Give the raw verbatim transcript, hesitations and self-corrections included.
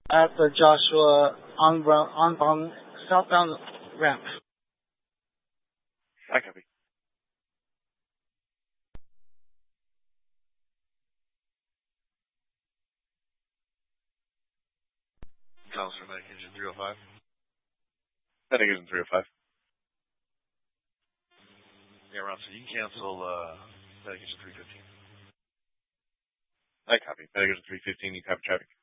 at the Joshua on onbound southbound ramp. I copy. Officer Medic Engine three oh five. Medic Engine three oh five. Yeah, Ron, so you can cancel uh, Medic Engine three fifteen. I copy. Medic Engine three fifteen, you copy traffic.